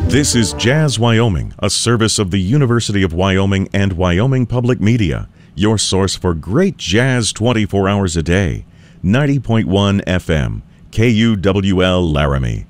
This is Jazz Wyoming, a service of the University of Wyoming and Wyoming Public Media, your source for great jazz 24 hours a day. 90.1 FM, KUWL Laramie.